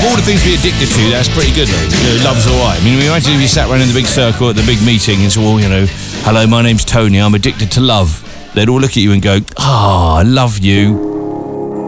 all the things to be addicted to, that's pretty good though. You know, love's alright. I mean, imagine if you sat around in the big circle at the big meeting and said, well, you know, hello, my name's Tony, I'm addicted to love. They'd all look at you and go, I love you.